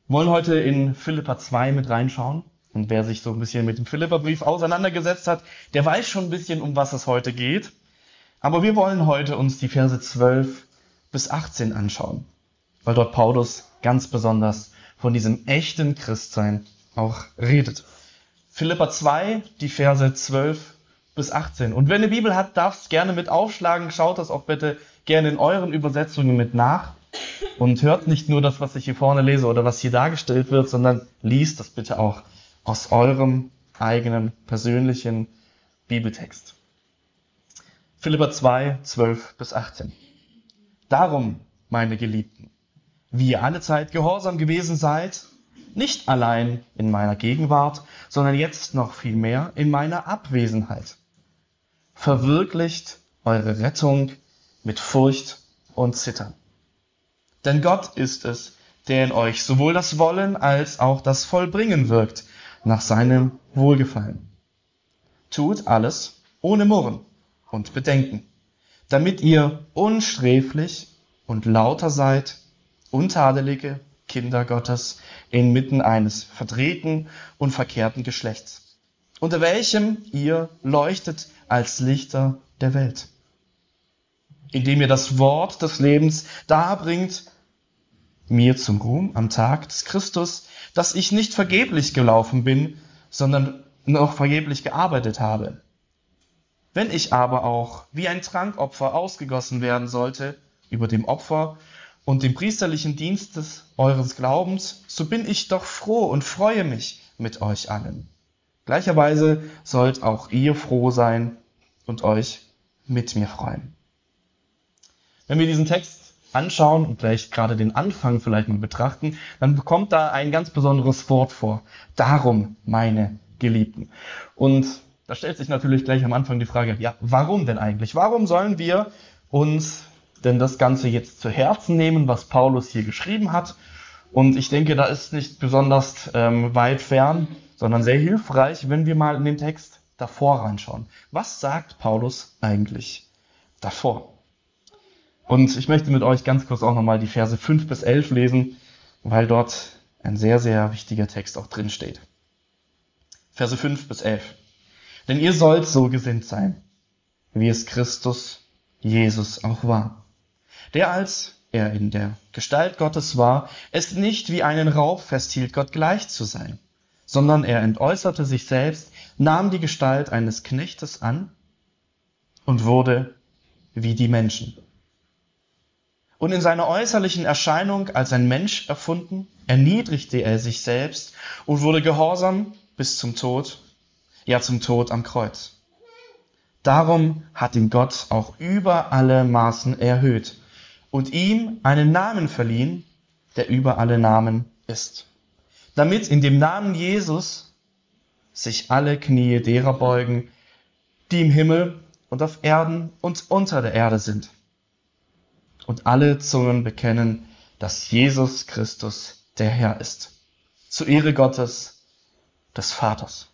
Wir wollen heute in Philipper 2 mit reinschauen. Und wer sich so ein bisschen mit dem Philipperbrief auseinandergesetzt hat, der weiß schon ein bisschen, um was es heute geht. Aber wir wollen heute uns die Verse 12 bis 18 anschauen, weil dort Paulus ganz besonders von diesem echten Christsein auch redet. Philipper 2, die Verse 12 bis 18. Und wenn ihr eine Bibel habt, darfst gerne mit aufschlagen. Schaut das auch bitte gerne in euren Übersetzungen mit nach. Und hört nicht nur das, was ich hier vorne lese oder was hier dargestellt wird, sondern liest das bitte auch aus eurem eigenen persönlichen Bibeltext. Philipper 2, 12 bis 18. Darum, meine Geliebten, wie ihr alle Zeit gehorsam gewesen seid, nicht allein in meiner Gegenwart, sondern jetzt noch viel mehr in meiner Abwesenheit. Verwirklicht eure Rettung mit Furcht und Zittern. Denn Gott ist es, der in euch sowohl das Wollen als auch das Vollbringen wirkt, nach seinem Wohlgefallen. Tut alles ohne Murren und Bedenken, damit ihr unsträflich und lauter seid, untadelige Kinder Gottes inmitten eines verdrehten und verkehrten Geschlechts, unter welchem ihr leuchtet als Lichter der Welt, indem ihr das Wort des Lebens darbringt, mir zum Ruhm am Tag des Christus, dass ich nicht vergeblich gelaufen bin, sondern noch vergeblich gearbeitet habe. Wenn ich aber auch wie ein Trankopfer ausgegossen werden sollte über dem Opfer und dem priesterlichen Dienst eures Glaubens, so bin ich doch froh und freue mich mit euch allen. Gleicherweise sollt auch ihr froh sein und euch mit mir freuen. Wenn wir diesen Text anschauen und gleich gerade den Anfang vielleicht mal betrachten, dann bekommt da ein ganz besonderes Wort vor. Darum, meine Geliebten. Und da stellt sich natürlich gleich am Anfang die Frage, ja, warum denn eigentlich? Warum sollen wir uns denn das Ganze jetzt zu Herzen nehmen, was Paulus hier geschrieben hat? Und ich denke, da ist nicht besonders weit fern, sondern sehr hilfreich, wenn wir mal in den Text davor reinschauen. Was sagt Paulus eigentlich davor? Und ich möchte mit euch ganz kurz auch nochmal die Verse 5 bis 11 lesen, weil dort ein sehr, sehr wichtiger Text auch drin steht. Verse 5 bis 11. Denn ihr sollt so gesinnt sein, wie es Christus Jesus auch war, der, als er in der Gestalt Gottes war, es nicht wie einen Raub festhielt, Gott gleich zu sein, sondern er entäußerte sich selbst, nahm die Gestalt eines Knechtes an und wurde wie die Menschen. Und in seiner äußerlichen Erscheinung als ein Mensch erfunden, erniedrigte er sich selbst und wurde gehorsam bis zum Tod, ja zum Tod am Kreuz. Darum hat ihn Gott auch über alle Maßen erhöht und ihm einen Namen verliehen, der über alle Namen ist, damit in dem Namen Jesus sich alle Knie derer beugen, die im Himmel und auf Erden und unter der Erde sind. Und alle Zungen bekennen, dass Jesus Christus der Herr ist. Zur Ehre Gottes, des Vaters.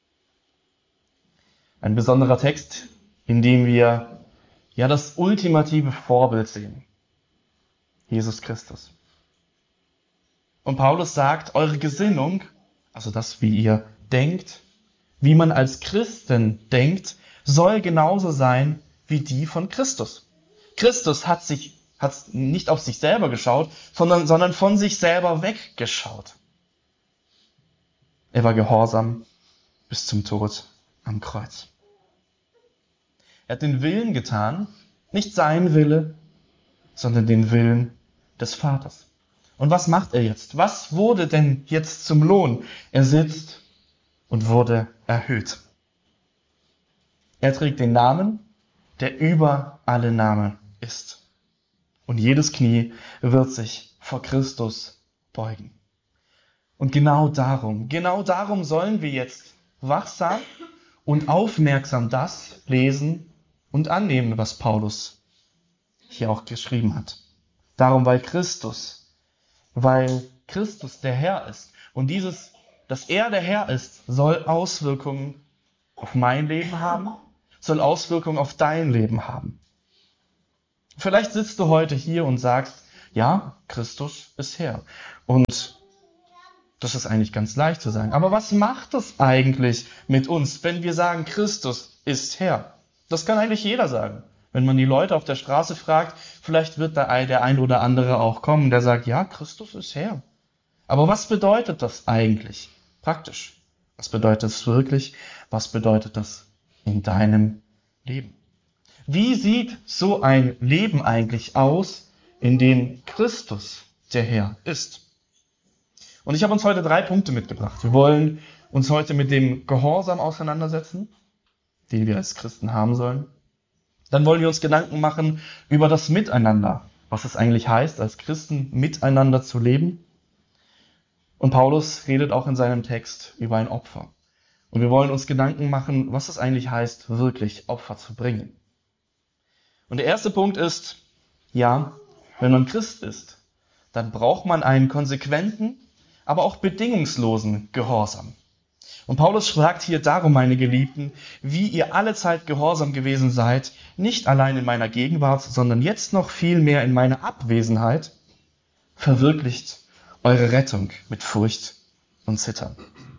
Ein besonderer Text, in dem wir ja das ultimative Vorbild sehen. Jesus Christus. Und Paulus sagt, eure Gesinnung, also das, wie ihr denkt, wie man als Christen denkt, soll genauso sein wie die von Christus. Christus hat nicht auf sich selber geschaut, sondern von sich selber weggeschaut. Er war gehorsam bis zum Tod am Kreuz. Er hat den Willen getan, nicht sein Wille, sondern den Willen des Vaters. Und was macht er jetzt? Was wurde denn jetzt zum Lohn? Er sitzt und wurde erhöht. Er trägt den Namen, der über alle Namen ist. Und jedes Knie wird sich vor Christus beugen. Und genau darum sollen wir jetzt wachsam und aufmerksam das lesen und annehmen, was Paulus hier auch geschrieben hat. Darum, weil Christus der Herr ist. Und dass er der Herr ist, soll Auswirkungen auf mein Leben haben, soll Auswirkungen auf dein Leben haben. Vielleicht sitzt du heute hier und sagst, ja, Christus ist Herr. Und Das ist eigentlich ganz leicht zu sagen. Aber was macht es eigentlich mit uns, wenn wir sagen, Christus ist Herr? Das kann eigentlich jeder sagen. Wenn man die Leute auf der Straße fragt, vielleicht wird da der ein oder andere auch kommen, der sagt, ja, Christus ist Herr. Aber was bedeutet das eigentlich praktisch? Was bedeutet das wirklich? Was bedeutet das in deinem Leben? Wie sieht so ein Leben eigentlich aus, in dem Christus der Herr ist? Und ich habe uns heute 3 Punkte mitgebracht. Wir wollen uns heute mit dem Gehorsam auseinandersetzen, den wir als Christen haben sollen. Dann wollen wir uns Gedanken machen über das Miteinander, was es eigentlich heißt, als Christen miteinander zu leben. Und Paulus redet auch in seinem Text über ein Opfer. Und wir wollen uns Gedanken machen, was es eigentlich heißt, wirklich Opfer zu bringen. Und der erste Punkt ist, ja, wenn man Christ ist, dann braucht man einen konsequenten, aber auch bedingungslosen Gehorsam. Und Paulus fragt hier darum, meine Geliebten, wie ihr allezeit gehorsam gewesen seid, nicht allein in meiner Gegenwart, sondern jetzt noch viel mehr in meiner Abwesenheit, verwirklicht eure Rettung mit Furcht und Zittern.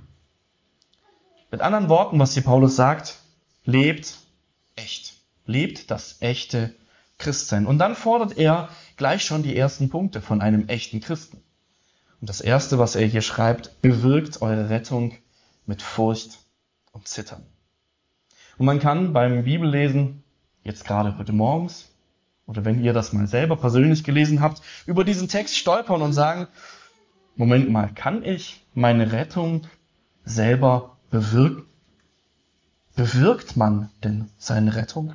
Mit anderen Worten, was hier Paulus sagt, lebt echt. Lebt das echte Christsein. Und dann fordert er gleich schon die ersten Punkte von einem echten Christen. Und das erste, was er hier schreibt, bewirkt eure Rettung mit Furcht und Zittern. Und man kann beim Bibellesen, jetzt gerade heute morgens, oder wenn ihr das mal selber persönlich gelesen habt, über diesen Text stolpern und sagen, Moment mal, kann ich meine Rettung selber bewirken? Bewirkt man denn seine Rettung?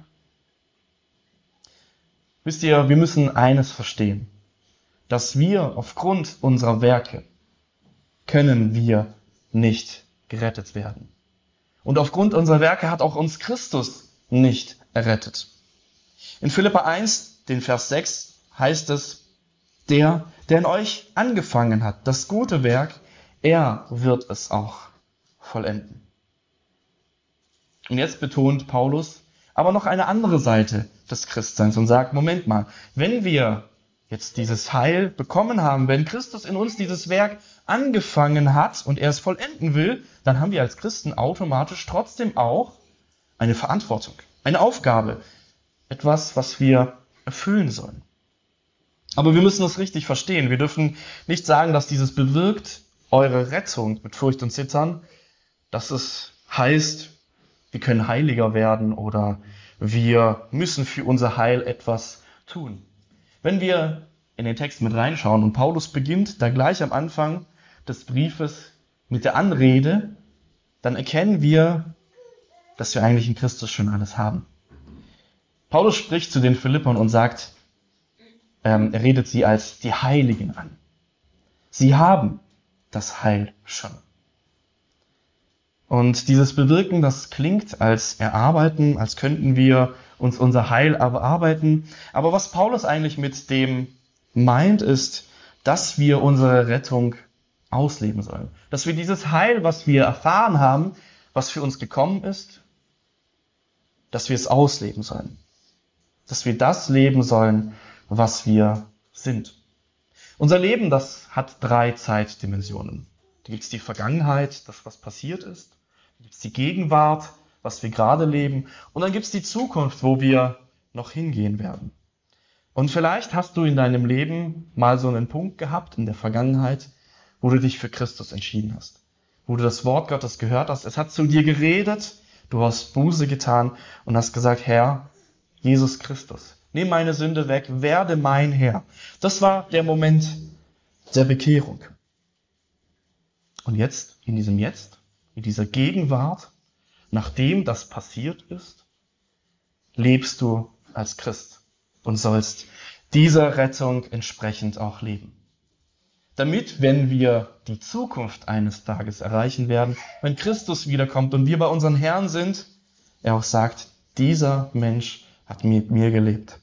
Wisst ihr, wir müssen eines verstehen, dass wir aufgrund unserer Werke können wir nicht gerettet werden. Und aufgrund unserer Werke hat auch uns Christus nicht errettet. In Philipper 1, den Vers 6, heißt es, der in euch angefangen hat, das gute Werk, er wird es auch vollenden. Und jetzt betont Paulus aber noch eine andere Seite des Christseins und sagt, Moment mal, wenn wir jetzt dieses Heil bekommen haben, wenn Christus in uns dieses Werk angefangen hat und er es vollenden will, dann haben wir als Christen automatisch trotzdem auch eine Verantwortung, eine Aufgabe, etwas, was wir erfüllen sollen. Aber wir müssen das richtig verstehen. Wir dürfen nicht sagen, dass dieses bewirkt eure Rettung mit Furcht und Zittern, dass es heißt, wir können heiliger werden oder wir müssen für unser Heil etwas tun. Wenn wir in den Text mit reinschauen und Paulus beginnt da gleich am Anfang des Briefes mit der Anrede, dann erkennen wir, dass wir eigentlich in Christus schon alles haben. Paulus spricht zu den Philippern und sagt, er redet sie als die Heiligen an. Sie haben das Heil schon. Und dieses Bewirken, das klingt als erarbeiten, als könnten wir uns unser Heil erarbeiten. Aber was Paulus eigentlich mit dem meint, ist, dass wir unsere Rettung ausleben sollen. Dass wir dieses Heil, was wir erfahren haben, was für uns gekommen ist, dass wir es ausleben sollen. Dass wir das leben sollen, was wir sind. Unser Leben, das hat 3 Zeitdimensionen. Da gibt es die Vergangenheit, das, was passiert ist. Da gibt es die Gegenwart, was wir gerade leben. Und dann gibt es die Zukunft, wo wir noch hingehen werden. Und vielleicht hast du in deinem Leben mal so einen Punkt gehabt in der Vergangenheit, wo du dich für Christus entschieden hast. Wo du das Wort Gottes gehört hast. Es hat zu dir geredet, du hast Buße getan und hast gesagt, Herr, Jesus Christus, nimm meine Sünde weg, werde mein Herr. Das war der Moment der Bekehrung. Und jetzt, in dieser Gegenwart, nachdem das passiert ist, lebst du als Christ und sollst dieser Rettung entsprechend auch leben. Damit, wenn wir die Zukunft eines Tages erreichen werden, wenn Christus wiederkommt und wir bei unseren Herrn sind, er auch sagt, dieser Mensch hat mit mir gelebt.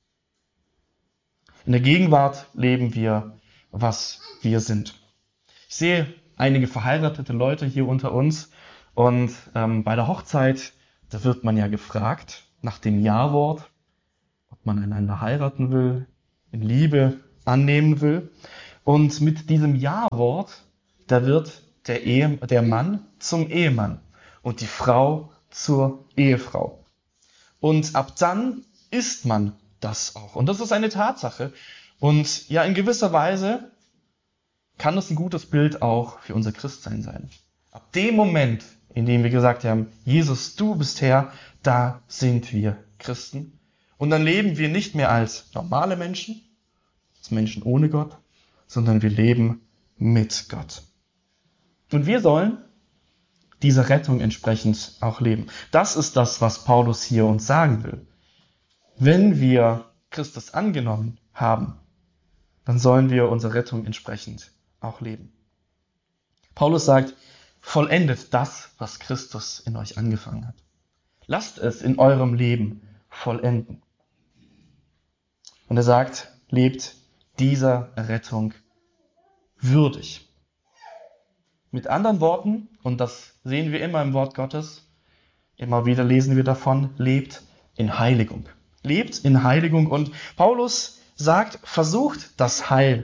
In der Gegenwart leben wir, was wir sind. Ich sehe einige verheiratete Leute hier unter uns und bei der Hochzeit, da wird man ja gefragt nach dem Ja-Wort, ob man einander heiraten will, in Liebe annehmen will. Und mit diesem Ja-Wort, da wird der Mann zum Ehemann und die Frau zur Ehefrau. Und ab dann ist man das auch. Und das ist eine Tatsache. Und ja, in gewisser Weise kann das ein gutes Bild auch für unser Christsein sein. Ab dem Moment, in dem wir gesagt haben, Jesus, du bist Herr, da sind wir Christen. Und dann leben wir nicht mehr als normale Menschen, als Menschen ohne Gott, sondern wir leben mit Gott. Und wir sollen dieser Rettung entsprechend auch leben. Das ist das, was Paulus hier uns sagen will. Wenn wir Christus angenommen haben, dann sollen wir unsere Rettung entsprechend auch leben. Paulus sagt, vollendet das, was Christus in euch angefangen hat. Lasst es in eurem Leben vollenden. Und er sagt, lebt dieser Rettung würdig. Mit anderen Worten, und das sehen wir immer im Wort Gottes, immer wieder lesen wir davon, lebt in Heiligung. Lebt in Heiligung. Und Paulus sagt, versucht das Heil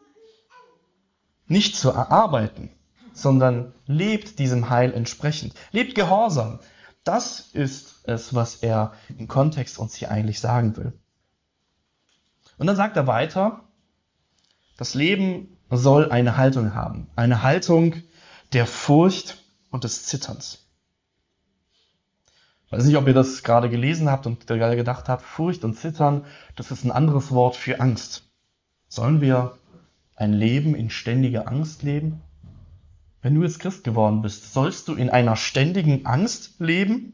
nicht zu erarbeiten, sondern lebt diesem Heil entsprechend. Lebt gehorsam. Das ist es, was er im Kontext uns hier eigentlich sagen will. Und dann sagt er weiter, das Leben soll eine Haltung haben. Eine Haltung der Furcht und des Zitterns. Ich weiß nicht, ob ihr das gerade gelesen habt und gerade gedacht habt, Furcht und Zittern, das ist ein anderes Wort für Angst. Sollen wir ein Leben in ständiger Angst leben? Wenn du jetzt Christ geworden bist, sollst du in einer ständigen Angst leben?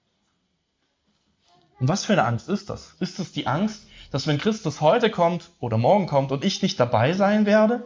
Und was für eine Angst ist das? Ist es die Angst, dass wenn Christus heute kommt oder morgen kommt und ich nicht dabei sein werde?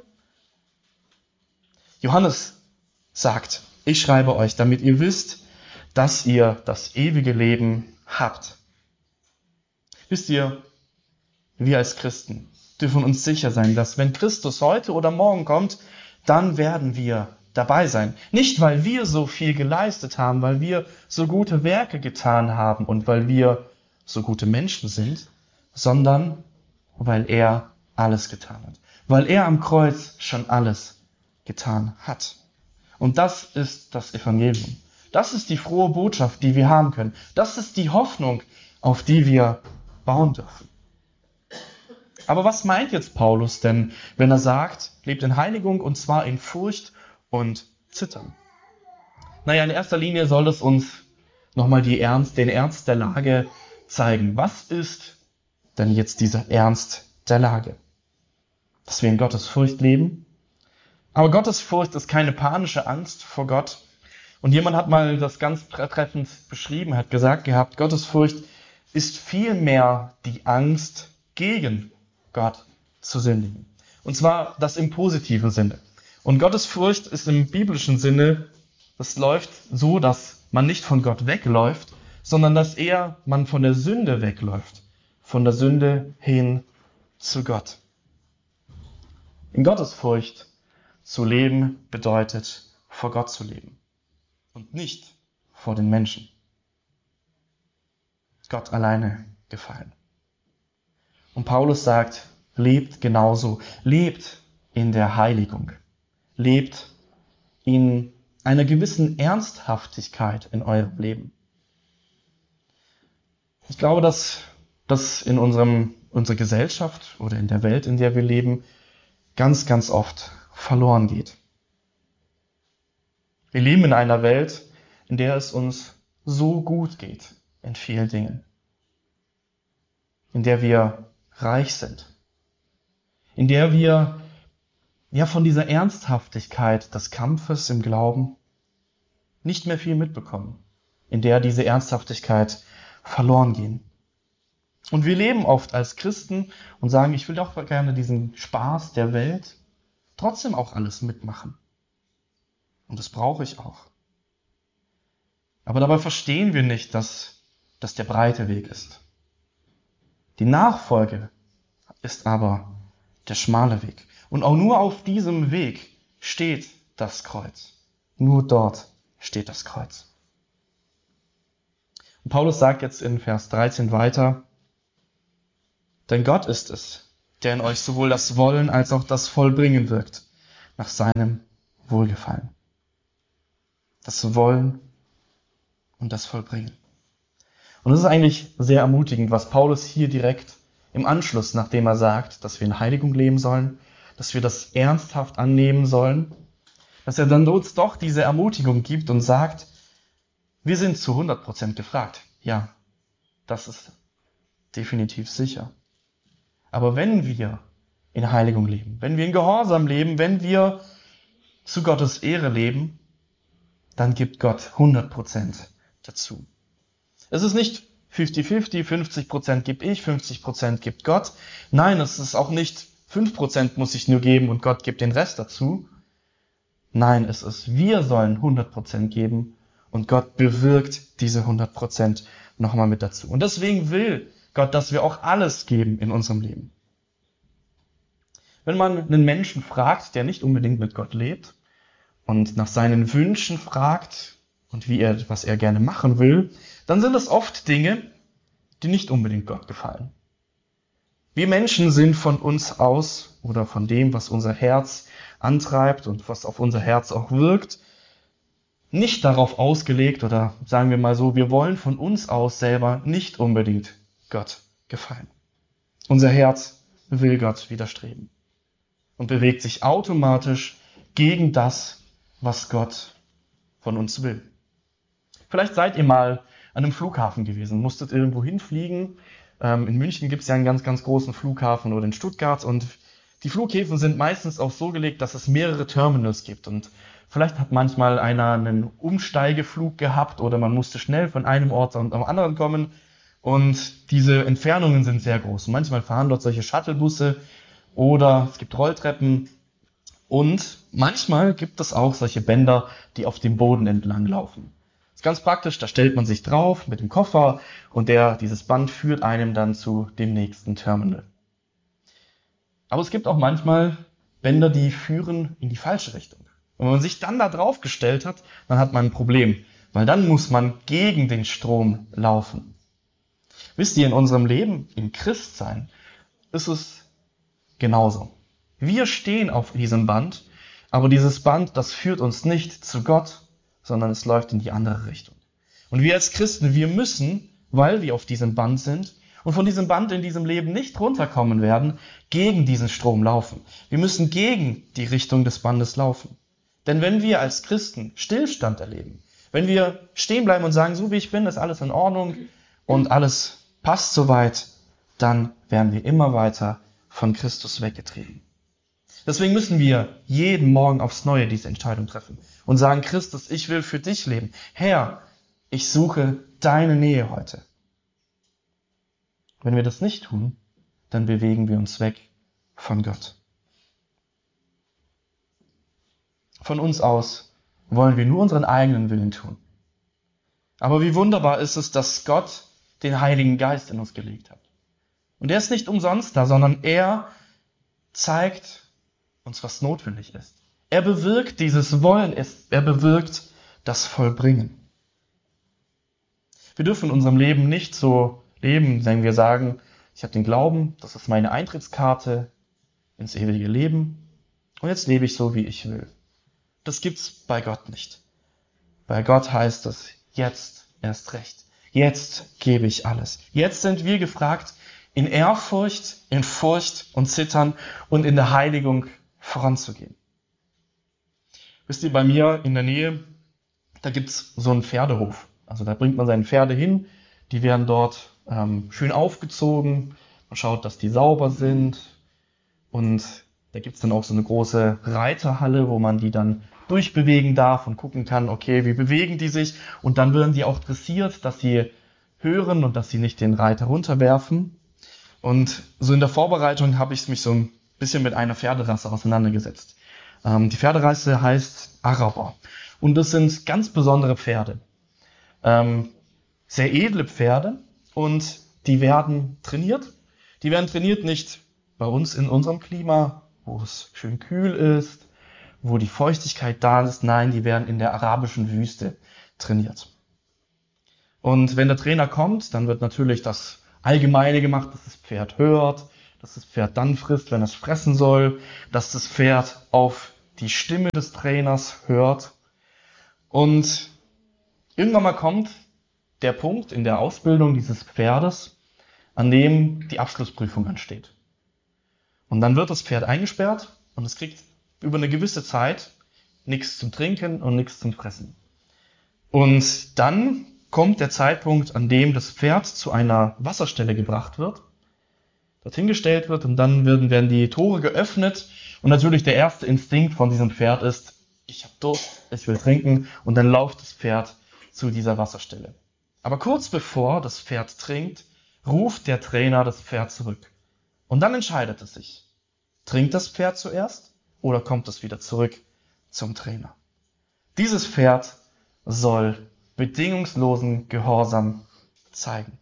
Johannes sagt, ich schreibe euch, damit ihr wisst, dass ihr das ewige Leben habt. Wisst ihr, wir als Christen dürfen uns sicher sein, dass wenn Christus heute oder morgen kommt, dann werden wir dabei sein. Nicht, weil wir so viel geleistet haben, weil wir so gute Werke getan haben und weil wir so gute Menschen sind, sondern weil er alles getan hat. Weil er am Kreuz schon alles getan hat. Und das ist das Evangelium. Das ist die frohe Botschaft, die wir haben können. Das ist die Hoffnung, auf die wir bauen dürfen. Aber was meint jetzt Paulus denn, wenn er sagt, lebt in Heiligung und zwar in Furcht und Zittern? Naja, in erster Linie soll es uns nochmal den Ernst der Lage zeigen. Was ist denn jetzt dieser Ernst der Lage? Dass wir in Gottes Furcht leben. Aber Gottes Furcht ist keine panische Angst vor Gott. Und jemand hat mal das ganz treffend beschrieben, hat gesagt gehabt, Gottes Furcht ist vielmehr die Angst, gegen Gott zu sündigen. Und zwar das im positiven Sinne. Und Gottes Furcht ist im biblischen Sinne, das läuft so, dass man nicht von Gott wegläuft, sondern dass man von der Sünde wegläuft. Von der Sünde hin zu Gott. In Gottes Furcht zu leben bedeutet, vor Gott zu leben. Und nicht vor den Menschen. Gott alleine gefallen. Und Paulus sagt, lebt genauso. Lebt in der Heiligung. Lebt in einer gewissen Ernsthaftigkeit in eurem Leben. Ich glaube, dass das in unserer Gesellschaft oder in der Welt, in der wir leben, ganz, ganz oft verloren geht. Wir leben in einer Welt, in der es uns so gut geht in vielen Dingen. In der wir reich sind. In der wir von dieser Ernsthaftigkeit des Kampfes im Glauben nicht mehr viel mitbekommen. In der diese Ernsthaftigkeit verloren gehen. Und wir leben oft als Christen und sagen, ich will doch gerne diesen Spaß der Welt trotzdem auch alles mitmachen. Und das brauche ich auch. Aber dabei verstehen wir nicht, dass das der breite Weg ist. Die Nachfolge ist aber der schmale Weg. Und auch nur auf diesem Weg steht das Kreuz. Nur dort steht das Kreuz. Und Paulus sagt jetzt in Vers 13 weiter, denn Gott ist es, der in euch sowohl das Wollen als auch das Vollbringen wirkt, nach seinem Wohlgefallen. Das Wollen und das Vollbringen. Und es ist eigentlich sehr ermutigend, was Paulus hier direkt im Anschluss, nachdem er sagt, dass wir in Heiligung leben sollen, dass wir das ernsthaft annehmen sollen, dass er dann uns doch diese Ermutigung gibt und sagt, wir sind zu 100% gefragt. Ja, das ist definitiv sicher. Aber wenn wir in Heiligung leben, wenn wir in Gehorsam leben, wenn wir zu Gottes Ehre leben, dann gibt Gott 100% dazu. Es ist nicht 50-50, 50% gebe ich, 50% gibt Gott. Nein, es ist auch nicht 5% muss ich nur geben und Gott gibt den Rest dazu. Nein, es ist, wir sollen 100% geben und Gott bewirkt diese 100% nochmal mit dazu. Und deswegen will Gott, dass wir auch alles geben in unserem Leben. Wenn man einen Menschen fragt, der nicht unbedingt mit Gott lebt und nach seinen Wünschen fragt und was er gerne machen will, dann sind es oft Dinge, die nicht unbedingt Gott gefallen. Wir Menschen sind von uns aus oder von dem, was unser Herz antreibt und was auf unser Herz auch wirkt, nicht darauf ausgelegt oder sagen wir mal so, wir wollen von uns aus selber nicht unbedingt Gott gefallen. Unser Herz will Gott widerstreben und bewegt sich automatisch gegen das, was Gott von uns will. Vielleicht seid ihr mal an einem Flughafen gewesen, musstet irgendwo hinfliegen. In München gibt es ja einen ganz, ganz großen Flughafen oder in Stuttgart und die Flughäfen sind meistens auch so gelegt, dass es mehrere Terminals gibt und vielleicht hat manchmal einer einen Umsteigeflug gehabt oder man musste schnell von einem Ort am anderen kommen und diese Entfernungen sind sehr groß. Und manchmal fahren dort solche Shuttlebusse oder es gibt Rolltreppen und manchmal gibt es auch solche Bänder, die auf dem Boden entlang laufen. Das ist ganz praktisch, da stellt man sich drauf mit dem Koffer und dieses Band führt einem dann zu dem nächsten Terminal. Aber es gibt auch manchmal Bänder, die führen in die falsche Richtung. Und wenn man sich dann da drauf gestellt hat, dann hat man ein Problem, weil dann muss man gegen den Strom laufen. Wisst ihr, in unserem Leben, im Christsein, ist es genauso. Wir stehen auf diesem Band, aber dieses Band, das führt uns nicht zu Gott, sondern es läuft in die andere Richtung. Und wir als Christen, wir müssen, weil wir auf diesem Band sind und von diesem Band in diesem Leben nicht runterkommen werden, gegen diesen Strom laufen. Wir müssen gegen die Richtung des Bandes laufen. Denn wenn wir als Christen Stillstand erleben, wenn wir stehen bleiben und sagen, so wie ich bin, ist alles in Ordnung und alles passt soweit, dann werden wir immer weiter von Christus weggetrieben. Deswegen müssen wir jeden Morgen aufs Neue diese Entscheidung treffen und sagen, Christus, ich will für dich leben. Herr, ich suche deine Nähe heute. Wenn wir das nicht tun, dann bewegen wir uns weg von Gott. Von uns aus wollen wir nur unseren eigenen Willen tun. Aber wie wunderbar ist es, dass Gott den Heiligen Geist in uns gelegt hat. Und er ist nicht umsonst da, sondern er zeigt uns, was notwendig ist. Er bewirkt dieses Wollen, er bewirkt das Vollbringen. Wir dürfen in unserem Leben nicht so leben, wenn wir sagen, ich habe den Glauben, das ist meine Eintrittskarte ins ewige Leben und jetzt lebe ich so, wie ich will. Das gibt's bei Gott nicht. Bei Gott heißt es, jetzt erst recht. Jetzt gebe ich alles. Jetzt sind wir gefragt, in Ehrfurcht, in Furcht und Zittern und in der Heiligung voranzugehen. Wisst ihr, bei mir in der Nähe, da gibt's so einen Pferdehof. Also da bringt man seine Pferde hin, die werden dort schön aufgezogen, man schaut, dass die sauber sind und da gibt's dann auch so eine große Reiterhalle, wo man die dann durchbewegen darf und gucken kann, okay, wie bewegen die sich und dann werden die auch dressiert, dass sie hören und dass sie nicht den Reiter runterwerfen. Und so in der Vorbereitung habe ich mich so ein bisschen mit einer Pferderasse auseinandergesetzt. Die Pferderasse heißt Araber und das sind ganz besondere Pferde. Sehr edle Pferde und die werden trainiert. Die werden trainiert nicht bei uns in unserem Klima, wo es schön kühl ist, wo die Feuchtigkeit da ist. Nein, die werden in der arabischen Wüste trainiert. Und wenn der Trainer kommt, dann wird natürlich das Allgemeine gemacht, dass das Pferd hört, dass das Pferd dann frisst, wenn es fressen soll, dass das Pferd auf die Stimme des Trainers hört. Und irgendwann mal kommt der Punkt in der Ausbildung dieses Pferdes, an dem die Abschlussprüfung ansteht. Und dann wird das Pferd eingesperrt und es kriegt über eine gewisse Zeit nichts zum Trinken und nichts zum Fressen. Und dann kommt der Zeitpunkt, an dem das Pferd zu einer Wasserstelle gebracht wird, dorthin gestellt wird und dann werden die Tore geöffnet und natürlich der erste Instinkt von diesem Pferd ist, ich habe Durst, ich will trinken und dann läuft das Pferd zu dieser Wasserstelle. Aber kurz bevor das Pferd trinkt, ruft der Trainer das Pferd zurück. Und dann entscheidet es sich. Trinkt das Pferd zuerst oder kommt es wieder zurück zum Trainer? Dieses Pferd soll bedingungslosen Gehorsam zeigen.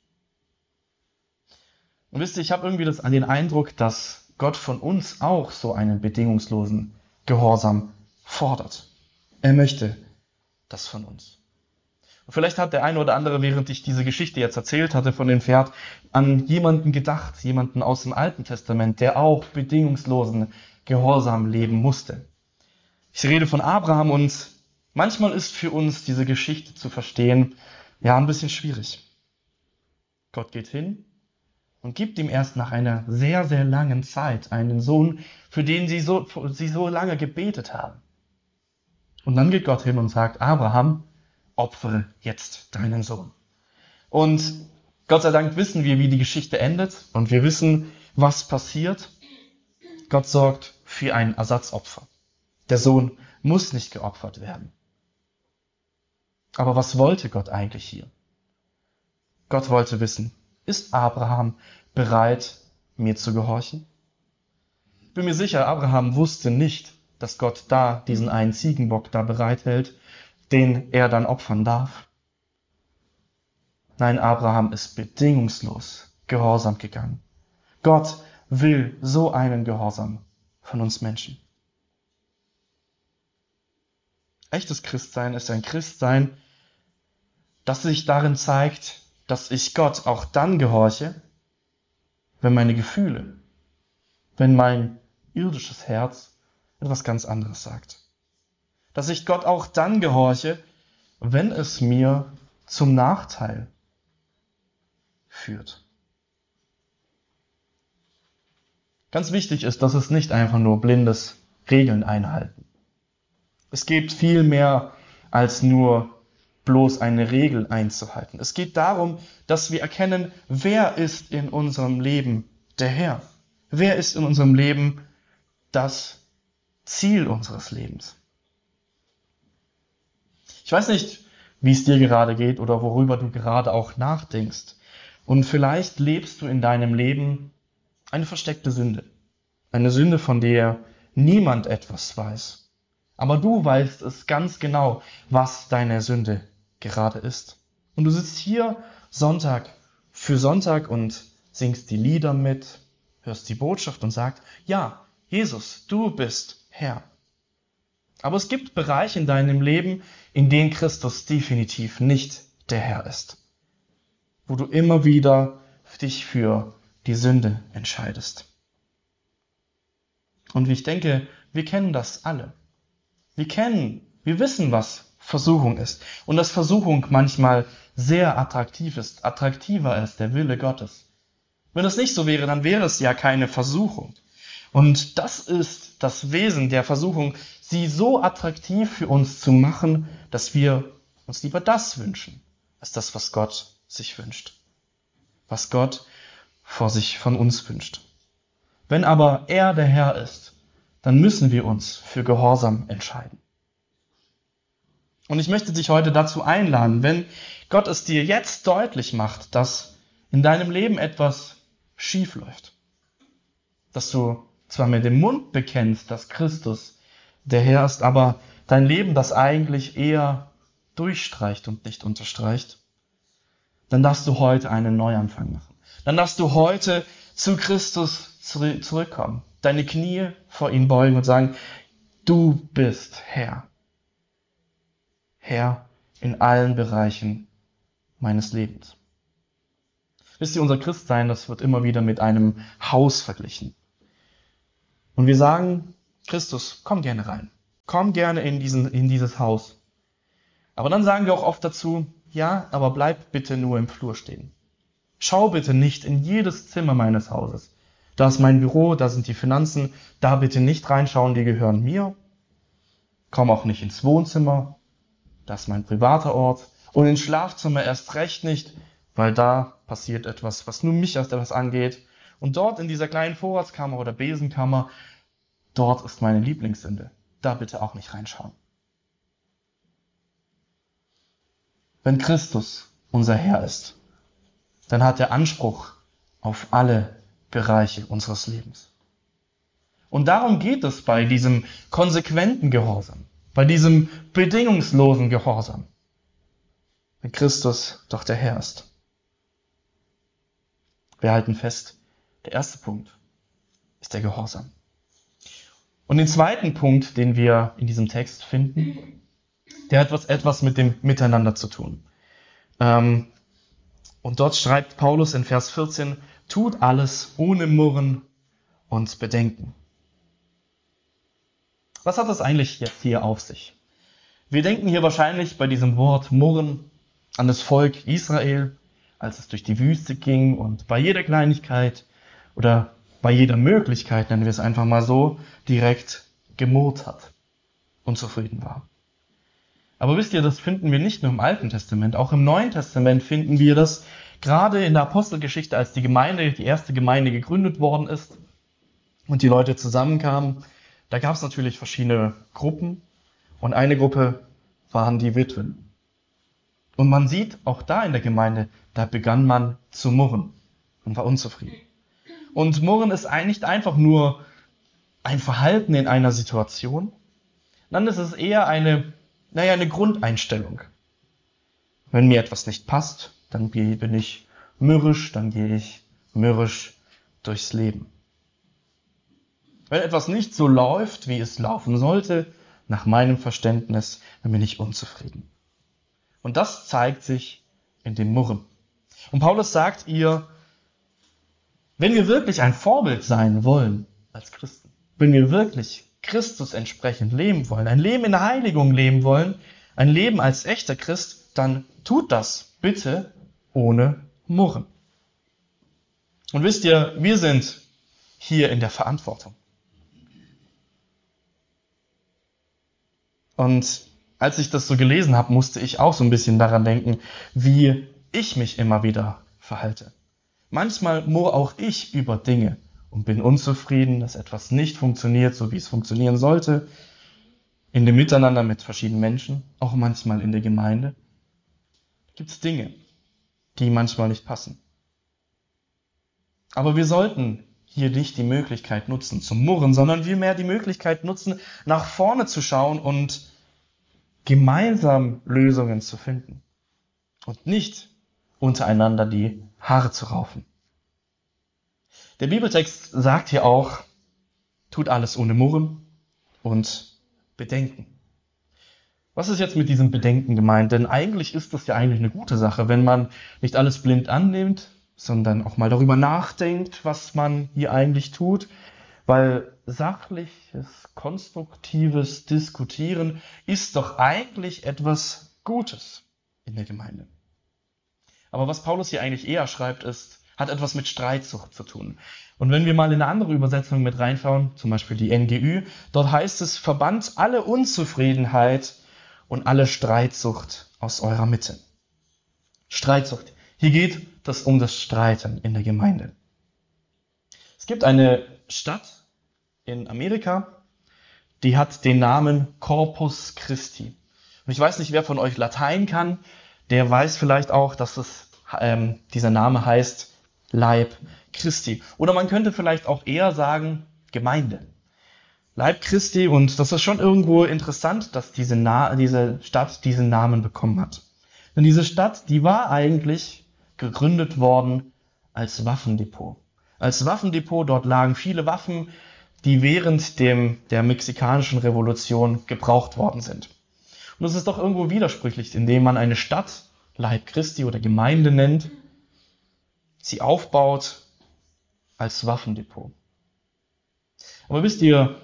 Und wisst ihr, ich habe irgendwie den Eindruck, dass Gott von uns auch so einen bedingungslosen Gehorsam fordert. Er möchte das von uns. Und vielleicht hat der eine oder andere, während ich diese Geschichte jetzt erzählt hatte von dem Pferd, an jemanden gedacht, jemanden aus dem Alten Testament, der auch bedingungslosen Gehorsam leben musste. Ich rede von Abraham und manchmal ist für uns diese Geschichte zu verstehen, ja, ein bisschen schwierig. Gott geht hin und gibt ihm erst nach einer sehr, sehr langen Zeit einen Sohn, für den sie so lange gebetet haben. Und dann geht Gott hin und sagt, Abraham, opfere jetzt deinen Sohn. Und Gott sei Dank wissen wir, wie die Geschichte endet und wir wissen, was passiert. Gott sorgt für ein Ersatzopfer. Der Sohn muss nicht geopfert werden. Aber was wollte Gott eigentlich hier? Gott wollte wissen, ist Abraham bereit, mir zu gehorchen? Ich bin mir sicher, Abraham wusste nicht, dass Gott da diesen einen Ziegenbock da bereithält, den er dann opfern darf. Nein, Abraham ist bedingungslos gehorsam gegangen. Gott will so einen Gehorsam von uns Menschen. Echtes Christsein ist ein Christsein, das sich darin zeigt, dass ich Gott auch dann gehorche, wenn meine Gefühle, wenn mein irdisches Herz etwas ganz anderes sagt. Dass ich Gott auch dann gehorche, wenn es mir zum Nachteil führt. Ganz wichtig ist, dass es nicht einfach nur blindes Regeln einhalten. Es geht viel mehr als nur bloß eine Regel einzuhalten. Es geht darum, dass wir erkennen, wer ist in unserem Leben der Herr? Wer ist in unserem Leben das Ziel unseres Lebens? Ich weiß nicht, wie es dir gerade geht oder worüber du gerade auch nachdenkst. Und vielleicht lebst du in deinem Leben eine versteckte Sünde. Eine Sünde, von der niemand etwas weiß. Aber du weißt es ganz genau, was deine Sünde gerade ist. Und du sitzt hier Sonntag für Sonntag und singst die Lieder mit, hörst die Botschaft und sagst, ja, Jesus, du bist Herr. Aber es gibt Bereiche in deinem Leben, in denen Christus definitiv nicht der Herr ist. Wo du immer wieder dich für die Sünde entscheidest. Und ich denke, wir kennen das alle. Wir wissen, was Versuchung ist. Und dass Versuchung manchmal sehr attraktiv ist, attraktiver als der Wille Gottes. Wenn es nicht so wäre, dann wäre es ja keine Versuchung. Und das ist das Wesen der Versuchung, sie so attraktiv für uns zu machen, dass wir uns lieber das wünschen, als das, was Gott sich wünscht. Was Gott von uns wünscht. Wenn aber er der Herr ist, dann müssen wir uns für Gehorsam entscheiden. Und ich möchte dich heute dazu einladen, wenn Gott es dir jetzt deutlich macht, dass in deinem Leben etwas schief läuft, dass du zwar mit dem Mund bekennst, dass Christus der Herr ist, aber dein Leben das eigentlich eher durchstreicht und nicht unterstreicht, dann darfst du heute einen Neuanfang machen. Dann darfst du heute zu Christus zurückkommen, deine Knie vor ihn beugen und sagen, du bist Herr. Herr in allen Bereichen meines Lebens. Wisst ihr, unser Christsein, das wird immer wieder mit einem Haus verglichen. Und wir sagen, Christus, komm gerne rein. Komm gerne in dieses Haus. Aber dann sagen wir auch oft dazu, ja, aber bleib bitte nur im Flur stehen. Schau bitte nicht in jedes Zimmer meines Hauses. Da ist mein Büro, da sind die Finanzen, da bitte nicht reinschauen, die gehören mir. Komm auch nicht ins Wohnzimmer, das ist mein privater Ort. Und ins Schlafzimmer erst recht nicht, weil da passiert etwas, was nur mich erst etwas angeht. Und dort in dieser kleinen Vorratskammer oder Besenkammer, dort ist meine Lieblingssünde. Da bitte auch nicht reinschauen. Wenn Christus unser Herr ist, dann hat er Anspruch auf alle Bereiche unseres Lebens. Und darum geht es bei diesem konsequenten Gehorsam, bei diesem bedingungslosen Gehorsam, wenn Christus doch der Herr ist. Wir halten fest, der erste Punkt ist der Gehorsam. Und den zweiten Punkt, den wir in diesem Text finden, der hat etwas mit dem Miteinander zu tun. Und dort schreibt Paulus in Vers 14, tut alles ohne Murren und Bedenken. Was hat das eigentlich jetzt hier auf sich? Wir denken hier wahrscheinlich bei diesem Wort Murren an das Volk Israel, als es durch die Wüste ging und bei jeder Kleinigkeit oder bei jeder Möglichkeit, nennen wir es einfach mal so, direkt gemurrt hat, unzufrieden war. Aber wisst ihr, das finden wir nicht nur im Alten Testament, auch im Neuen Testament finden wir das, gerade in der Apostelgeschichte, als die erste Gemeinde gegründet worden ist und die Leute zusammenkamen, da gab es natürlich verschiedene Gruppen und eine Gruppe waren die Witwen. Und man sieht auch da in der Gemeinde, da begann man zu murren und war unzufrieden. Und Murren ist nicht einfach nur ein Verhalten in einer Situation, dann ist es eher eine Grundeinstellung. Wenn mir etwas nicht passt, dann bin ich mürrisch, dann gehe ich mürrisch durchs Leben. Wenn etwas nicht so läuft, wie es laufen sollte, nach meinem Verständnis, dann bin ich unzufrieden. Und das zeigt sich in dem Murren. Und Paulus sagt ihr, wenn wir wirklich ein Vorbild sein wollen als Christen, wenn wir wirklich Christus entsprechend leben wollen, ein Leben in der Heiligung leben wollen, ein Leben als echter Christ, dann tut das bitte ohne Murren. Und wisst ihr, wir sind hier in der Verantwortung. Und als ich das so gelesen habe, musste ich auch so ein bisschen daran denken, wie ich mich immer wieder verhalte. Manchmal murre auch ich über Dinge und bin unzufrieden, dass etwas nicht funktioniert, so wie es funktionieren sollte. In dem Miteinander mit verschiedenen Menschen, auch manchmal in der Gemeinde, gibt es Dinge, die manchmal nicht passen. Aber wir sollten hier nicht die Möglichkeit nutzen zum Murren, sondern vielmehr die Möglichkeit nutzen, nach vorne zu schauen und gemeinsam Lösungen zu finden. Und nicht untereinander die Haare zu raufen. Der Bibeltext sagt hier auch, tut alles ohne Murren und Bedenken. Was ist jetzt mit diesem Bedenken gemeint? Denn eigentlich ist das ja eigentlich eine gute Sache, wenn man nicht alles blind annimmt, sondern auch mal darüber nachdenkt, was man hier eigentlich tut. Weil sachliches, konstruktives Diskutieren ist doch eigentlich etwas Gutes in der Gemeinde. Aber was Paulus hier eigentlich eher schreibt, hat etwas mit Streitsucht zu tun. Und wenn wir mal in eine andere Übersetzung mit reinschauen, zum Beispiel die NGÜ, dort heißt es, verbannt alle Unzufriedenheit und alle Streitsucht aus eurer Mitte. Streitsucht. Hier geht es um das Streiten in der Gemeinde. Es gibt eine Stadt in Amerika, die hat den Namen Corpus Christi. Und ich weiß nicht, wer von euch Latein kann, der weiß vielleicht auch, dass dieser Name heißt Leib Christi. Oder man könnte vielleicht auch eher sagen Gemeinde. Leib Christi, und das ist schon irgendwo interessant, dass diese Stadt diesen Namen bekommen hat. Denn diese Stadt, die war eigentlich gegründet worden als Waffendepot. Als Waffendepot, dort lagen viele Waffen, die während der mexikanischen Revolution gebraucht worden sind. Und das ist doch irgendwo widersprüchlich, indem man eine Stadt Leib Christi oder Gemeinde nennt, sie aufbaut als Waffendepot. Aber wisst ihr,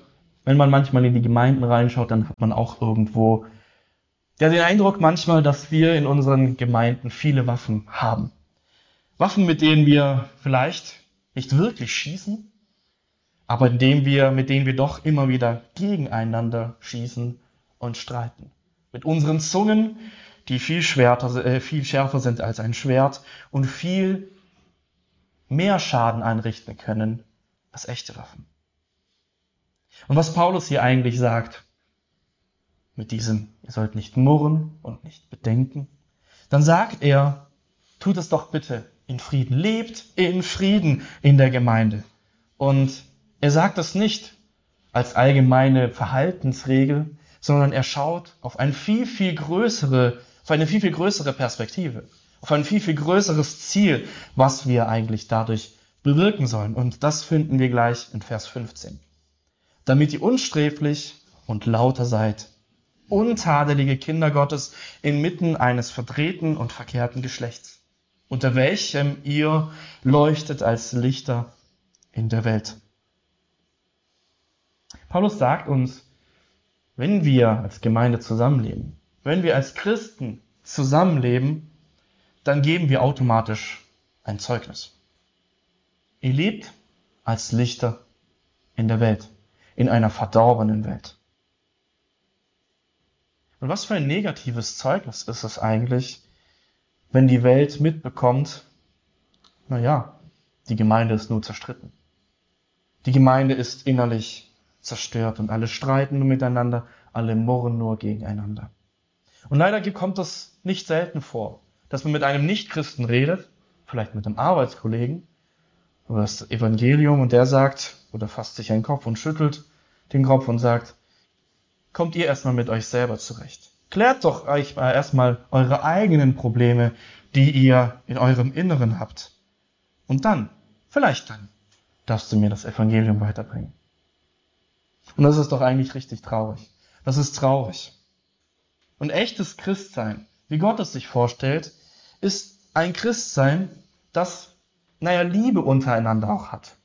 Wenn man manchmal in die Gemeinden reinschaut, dann hat man auch irgendwo den Eindruck manchmal, dass wir in unseren Gemeinden viele Waffen haben. Waffen, mit denen wir vielleicht nicht wirklich schießen, aber mit denen wir doch immer wieder gegeneinander schießen und streiten. Mit unseren Zungen, die viel schärfer sind als ein Schwert und viel mehr Schaden anrichten können als echte Waffen. Und was Paulus hier eigentlich sagt, mit diesem, ihr sollt nicht murren und nicht bedenken, dann sagt er, tut es doch bitte in Frieden, lebt in Frieden in der Gemeinde. Und er sagt das nicht als allgemeine Verhaltensregel, sondern er schaut auf eine viel, viel größere Perspektive, auf ein viel, viel größeres Ziel, was wir eigentlich dadurch bewirken sollen. Und das finden wir gleich in Vers 15. Damit ihr unsträflich und lauter seid, untadelige Kinder Gottes inmitten eines verdrehten und verkehrten Geschlechts, unter welchem ihr leuchtet als Lichter in der Welt. Paulus sagt uns, wenn wir als Gemeinde zusammenleben, wenn wir als Christen zusammenleben, dann geben wir automatisch ein Zeugnis. Ihr lebt als Lichter in der Welt, in einer verdorbenen Welt. Und was für ein negatives Zeugnis ist es eigentlich, wenn die Welt mitbekommt, die Gemeinde ist nur zerstritten. Die Gemeinde ist innerlich zerstört und alle streiten nur miteinander, alle murren nur gegeneinander. Und leider kommt es nicht selten vor, dass man mit einem Nichtchristen redet, vielleicht mit einem Arbeitskollegen, über das Evangelium und der sagt, oder fasst sich einen Kopf und schüttelt den Kopf und sagt, kommt ihr erstmal mit euch selber zurecht. Klärt doch euch erstmal eure eigenen Probleme, die ihr in eurem Inneren habt. Und dann, vielleicht dann, darfst du mir das Evangelium weiterbringen. Und das ist doch eigentlich richtig traurig. Das ist traurig. Und echtes Christsein, wie Gott es sich vorstellt, ist ein Christsein, das, Liebe untereinander auch hat.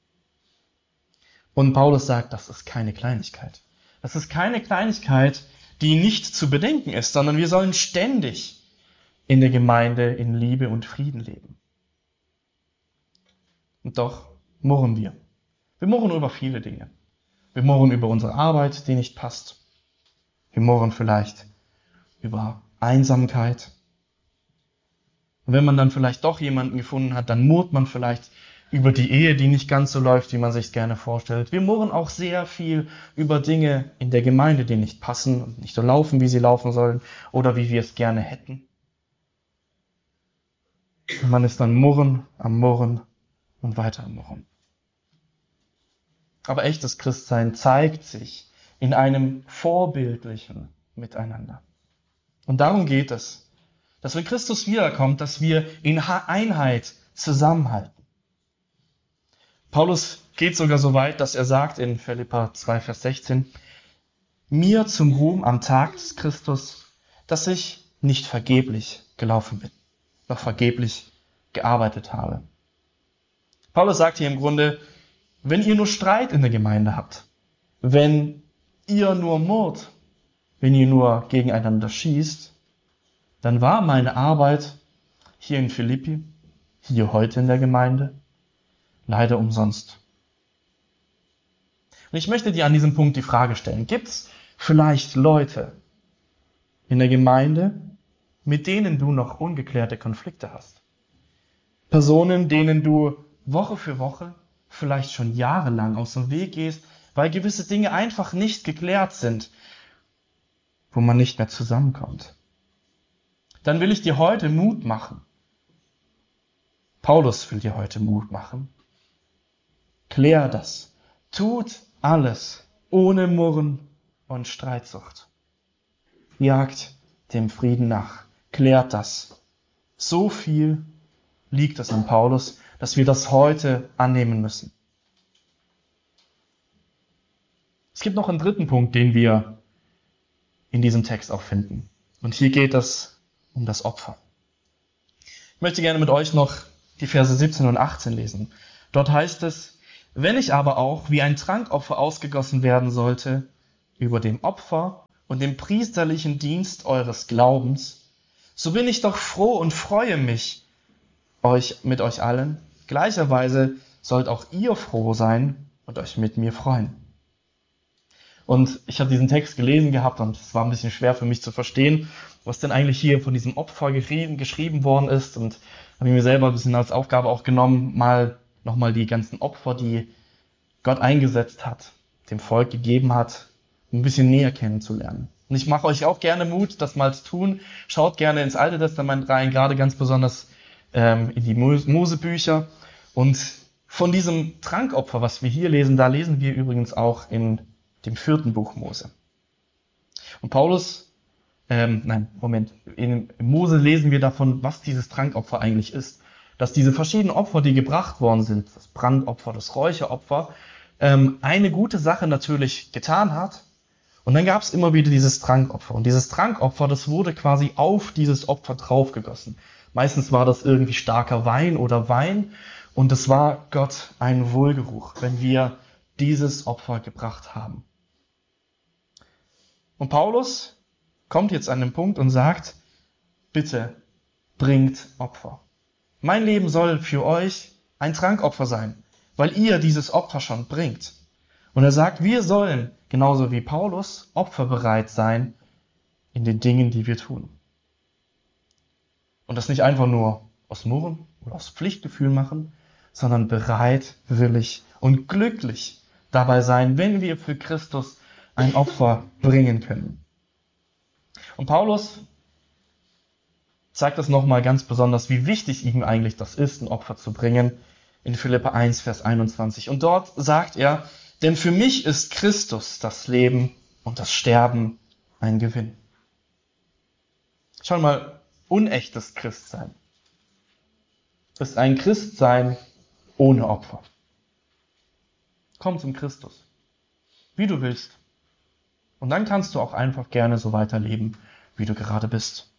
Und Paulus sagt, das ist keine Kleinigkeit. Das ist keine Kleinigkeit, die nicht zu bedenken ist, sondern wir sollen ständig in der Gemeinde in Liebe und Frieden leben. Und doch murren wir. Wir murren über viele Dinge. Wir murren über unsere Arbeit, die nicht passt. Wir murren vielleicht über Einsamkeit. Und wenn man dann vielleicht doch jemanden gefunden hat, dann murrt man vielleicht über die Ehe, die nicht ganz so läuft, wie man sich gerne vorstellt. Wir murren auch sehr viel über Dinge in der Gemeinde, die nicht passen und nicht so laufen, wie sie laufen sollen oder wie wir es gerne hätten. Und man ist dann am Murren und weiter am Murren. Aber echtes Christsein zeigt sich in einem vorbildlichen Miteinander. Und darum geht es, dass wenn Christus wiederkommt, dass wir in Einheit zusammenhalten. Paulus geht sogar so weit, dass er sagt in Philipper 2, Vers 16, mir zum Ruhm am Tag des Christus, dass ich nicht vergeblich gelaufen bin, noch vergeblich gearbeitet habe. Paulus sagt hier im Grunde, wenn ihr nur Streit in der Gemeinde habt, wenn ihr nur murrt, wenn ihr nur gegeneinander schießt, dann war meine Arbeit hier in Philippi, hier heute in der Gemeinde, leider umsonst. Und ich möchte dir an diesem Punkt die Frage stellen, gibt es vielleicht Leute in der Gemeinde, mit denen du noch ungeklärte Konflikte hast? Personen, denen du Woche für Woche, vielleicht schon jahrelang aus dem Weg gehst, weil gewisse Dinge einfach nicht geklärt sind, wo man nicht mehr zusammenkommt. Dann will ich dir heute Mut machen. Paulus will dir heute Mut machen. Klär das. Tut alles ohne Murren und Streitsucht. Jagt dem Frieden nach. Klärt das. So viel liegt es an Paulus, dass wir das heute annehmen müssen. Es gibt noch einen dritten Punkt, den wir in diesem Text auch finden. Und hier geht es um das Opfer. Ich möchte gerne mit euch noch die Verse 17 und 18 lesen. Dort heißt es, Wenn ich aber auch wie ein Trankopfer ausgegossen werden sollte, über dem Opfer und dem priesterlichen Dienst eures Glaubens, so bin ich doch froh und freue mich mit euch allen. Gleicherweise sollt auch ihr froh sein und euch mit mir freuen. Und ich habe diesen Text gelesen gehabt und es war ein bisschen schwer für mich zu verstehen, was denn eigentlich hier von diesem Opfer geschrieben worden ist. Und habe ich mir selber ein bisschen als Aufgabe auch genommen, nochmal die ganzen Opfer, die Gott eingesetzt hat, dem Volk gegeben hat, ein bisschen näher kennenzulernen. Und ich mache euch auch gerne Mut, das mal zu tun. Schaut gerne ins Alte Testament rein, gerade ganz besonders in die Mosebücher. Und von diesem Trankopfer, was wir hier lesen, da lesen wir übrigens auch in dem 4. Buch Mose. Und in Mose lesen wir davon, was dieses Trankopfer eigentlich ist. Dass diese verschiedenen Opfer, die gebracht worden sind, das Brandopfer, das Räucheropfer, eine gute Sache natürlich getan hat. Und dann gab es immer wieder dieses Trankopfer. Und dieses Trankopfer, das wurde quasi auf dieses Opfer draufgegossen. Meistens war das irgendwie starker Wein oder Wein. Und es war Gott ein Wohlgeruch, wenn wir dieses Opfer gebracht haben. Und Paulus kommt jetzt an den Punkt und sagt, bitte bringt Opfer. Mein Leben soll für euch ein Trankopfer sein, weil ihr dieses Opfer schon bringt. Und er sagt, wir sollen, genauso wie Paulus, opferbereit sein in den Dingen, die wir tun. Und das nicht einfach nur aus Murren oder aus Pflichtgefühl machen, sondern bereit, willig und glücklich dabei sein, wenn wir für Christus ein Opfer bringen können. Und Paulus zeigt das nochmal ganz besonders, wie wichtig ihm eigentlich das ist, ein Opfer zu bringen, in Philipper 1, Vers 21. Und dort sagt er, denn für mich ist Christus das Leben und das Sterben ein Gewinn. Schau mal, unechtes Christsein ist ein Christsein ohne Opfer. Komm zum Christus, wie du willst. Und dann kannst du auch einfach gerne so weiterleben, wie du gerade bist.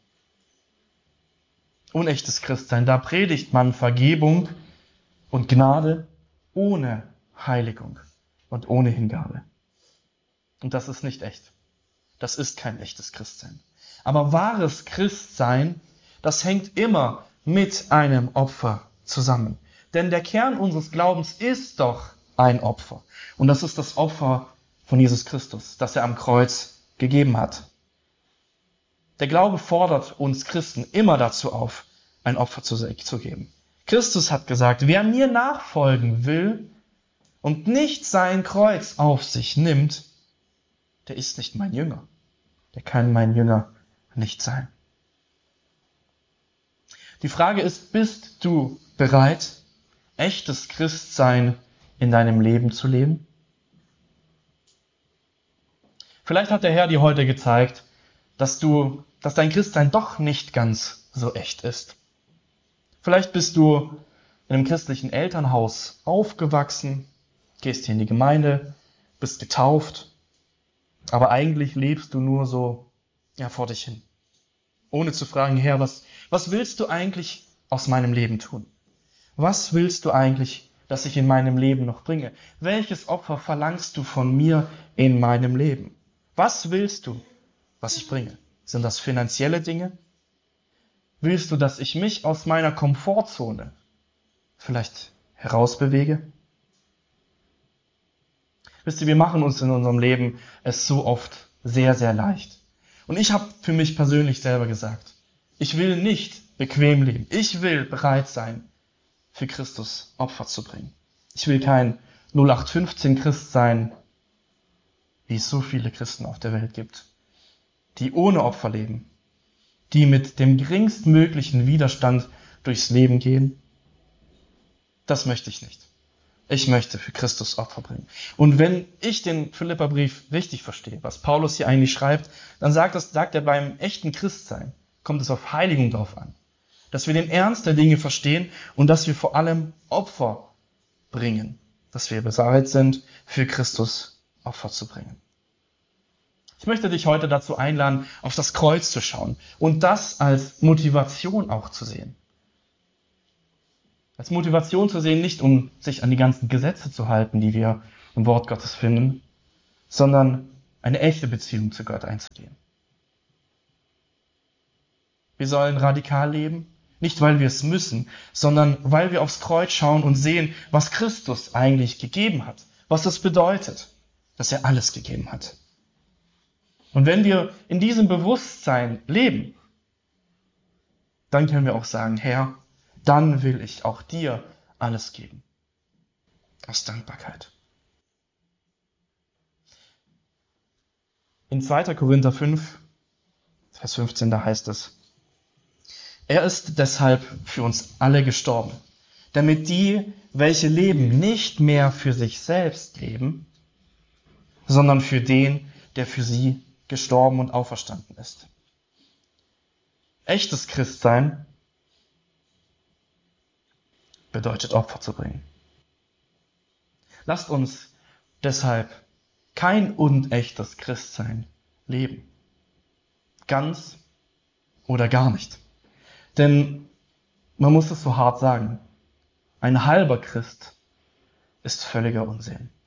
Unechtes Christsein, da predigt man Vergebung und Gnade ohne Heiligung und ohne Hingabe. Und das ist nicht echt. Das ist kein echtes Christsein. Aber wahres Christsein, das hängt immer mit einem Opfer zusammen. Denn der Kern unseres Glaubens ist doch ein Opfer. Und das ist das Opfer von Jesus Christus, das er am Kreuz gegeben hat. Der Glaube fordert uns Christen immer dazu auf, ein Opfer zu geben. Christus hat gesagt, wer mir nachfolgen will und nicht sein Kreuz auf sich nimmt, der ist nicht mein Jünger. Der kann mein Jünger nicht sein. Die Frage ist, bist du bereit, echtes Christsein in deinem Leben zu leben? Vielleicht hat der Herr dir heute gezeigt, dass dein Christsein doch nicht ganz so echt ist. Vielleicht bist du in einem christlichen Elternhaus aufgewachsen, gehst hier in die Gemeinde, bist getauft, aber eigentlich lebst du nur so vor dich hin. Ohne zu fragen, Herr, was willst du eigentlich aus meinem Leben tun? Was willst du eigentlich, dass ich in meinem Leben noch bringe? Welches Opfer verlangst du von mir in meinem Leben? Was willst du, was ich bringe? Sind das finanzielle Dinge? Willst du, dass ich mich aus meiner Komfortzone vielleicht herausbewege? Wisst ihr, wir machen uns in unserem Leben es so oft sehr, sehr leicht. Und ich habe für mich persönlich selber gesagt, ich will nicht bequem leben. Ich will bereit sein, für Christus Opfer zu bringen. Ich will kein 0815 Christ sein, wie es so viele Christen auf der Welt gibt, die ohne Opfer leben, die mit dem geringstmöglichen Widerstand durchs Leben gehen. Das möchte ich nicht. Ich möchte für Christus Opfer bringen. Und wenn ich den Philipperbrief richtig verstehe, was Paulus hier eigentlich schreibt, dann sagt er, beim echten Christsein kommt es auf Heiligung drauf an. Dass wir den Ernst der Dinge verstehen und dass wir vor allem Opfer bringen. Dass wir bereit sind, für Christus Opfer zu bringen. Ich möchte dich heute dazu einladen, auf das Kreuz zu schauen und das als Motivation auch zu sehen. Als Motivation zu sehen, nicht um sich an die ganzen Gesetze zu halten, die wir im Wort Gottes finden, sondern eine echte Beziehung zu Gott einzugehen. Wir sollen radikal leben, nicht weil wir es müssen, sondern weil wir aufs Kreuz schauen und sehen, was Christus eigentlich gegeben hat, was das bedeutet, dass er alles gegeben hat. Und wenn wir in diesem Bewusstsein leben, dann können wir auch sagen, Herr, dann will ich auch dir alles geben. Aus Dankbarkeit. In 2. Korinther 5, Vers 15, da heißt es, er ist deshalb für uns alle gestorben, damit die, welche leben, nicht mehr für sich selbst leben, sondern für den, der für sie gestorben und auferstanden ist. Echtes Christsein bedeutet Opfer zu bringen. Lasst uns deshalb kein unechtes Christsein leben. Ganz oder gar nicht. Denn man muss es so hart sagen, ein halber Christ ist völliger Unsinn.